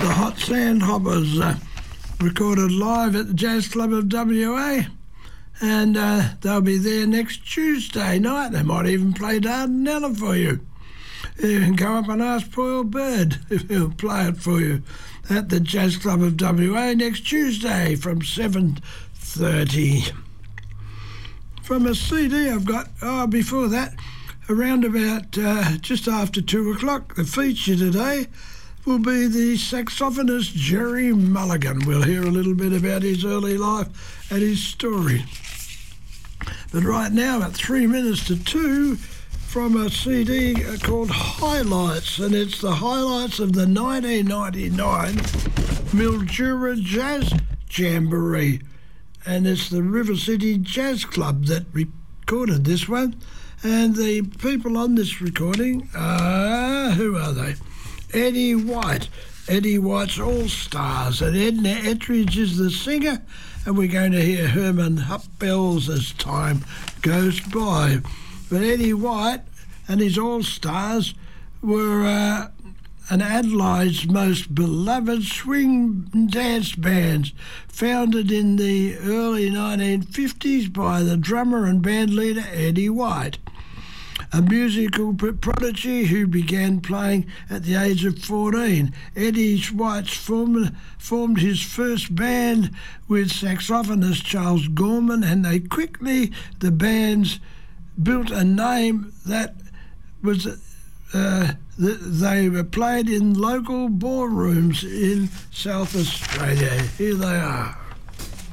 the Hot Sandhoppers, recorded live at the Jazz Club of WA, and they'll be there next Tuesday night. They might even play Dardanella for you. You can go up and ask Paul Bird if he'll play it for you at the Jazz Club of WA next Tuesday from 7:30. From a CD I've got, before that, around about just after 2 o'clock, the feature today will be the saxophonist Jerry Mulligan. We'll hear a little bit about his early life and his story. But right now, at 3 minutes to 2, from a CD called Highlights, and it's the highlights of the 1999 Mildura Jazz Jamboree. And it's the River City Jazz Club that recorded this one. And the people on this recording are, who are they? Eddie White, Eddie White's All Stars, and Edna Ettridge is the singer, and we're going to hear Herman Huppbells as time goes by. But Eddie White and his All Stars were an Adelaide's most beloved swing dance bands, founded in the early 1950s by the drummer and band leader Eddie White, a musical prodigy who began playing at the age of 14. Eddie White formed his first band with saxophonist Charles Gorman, and the bands built a name that was they were played in local ballrooms in South Australia. Here they are.